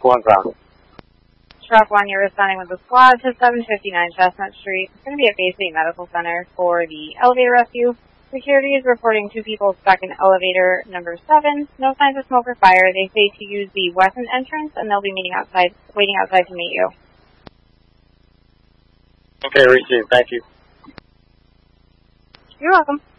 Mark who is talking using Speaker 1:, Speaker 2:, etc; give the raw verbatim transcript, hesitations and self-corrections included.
Speaker 1: one ground.
Speaker 2: Truck one, you're responding with the squad to seven fifty-nine Chestnut Street. It's going to be at Bay State Medical Center for the elevator rescue. Security is reporting two people stuck in elevator number seven. No signs of smoke or fire. They say to use the west entrance, and they'll be meeting outside, waiting outside to meet you.
Speaker 1: Okay, received. Thank you.
Speaker 2: You're welcome.